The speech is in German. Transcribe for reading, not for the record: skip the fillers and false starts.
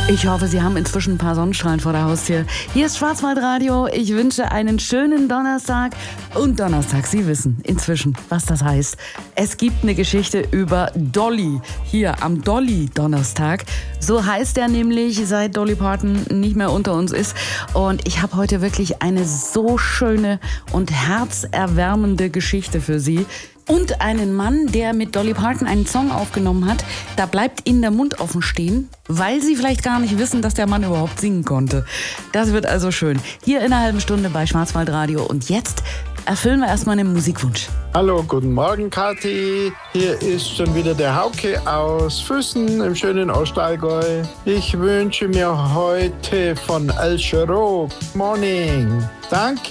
Ich hoffe, Sie haben inzwischen ein paar Sonnenstrahlen vor der Haustür. Hier ist Schwarzwaldradio. Ich wünsche einen schönen Donnerstag. Und Donnerstag, Sie wissen inzwischen, was das heißt. Es gibt eine Geschichte über Dolly hier am Dolly-Donnerstag. So heißt er nämlich, seit Dolly Parton nicht mehr unter uns ist. Und ich habe heute wirklich eine so schöne und herzerwärmende Geschichte für Sie. Und einen Mann, der mit Dolly Parton einen Song aufgenommen hat. Da bleibt Ihnen der Mund offen stehen, weil Sie vielleicht gar nicht wissen, dass der Mann überhaupt singen konnte. Das wird also schön. Hier in einer halben Stunde bei Schwarzwaldradio. Und jetzt erfüllen wir erstmal einen Musikwunsch. Hallo, guten Morgen, Kathi. Hier ist schon wieder der Hauke aus Füssen im schönen Ostallgäu. Ich wünsche mir heute von El Chiro Morning. Danke.